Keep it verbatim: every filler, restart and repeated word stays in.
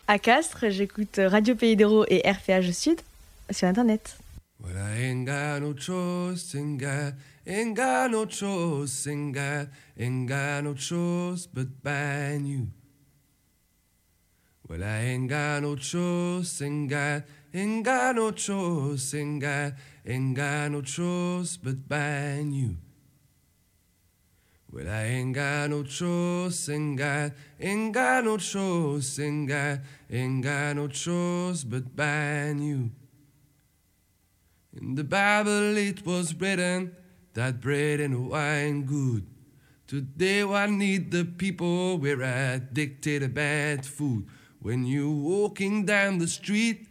À Castres, j'écoute Radio Pays d'Hérault et R P H Sud sur Internet. Well, I ain't got no choice in God, ain't got no choice in God, ain't got no choice but ban you. Well, I ain't got no choice in God, ain't got no choice in God, ain't got no choice but ban you. Well, I ain't got no choice in God, ain't got no choice in God, ain't got no choice but ban you. In the Bible it was written that bread and wine good. Today I need the people we're addicted to bad food. When you're walking down the street